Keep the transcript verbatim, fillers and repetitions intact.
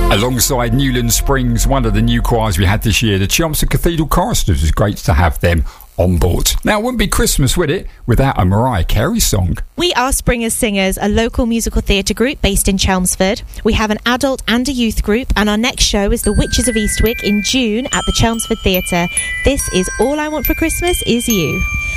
Alongside Newland Springs, one of the new choirs we had this year, the Chelmsford Cathedral Choristers. It's great to have them on board. Now, it wouldn't be Christmas, would it, without a Mariah Carey song? We are Springers Singers, a local musical theatre group based in Chelmsford. We have an adult and a youth group, and our next show is The Witches of Eastwick in June at the Chelmsford Theatre. This is All I Want for Christmas Is You.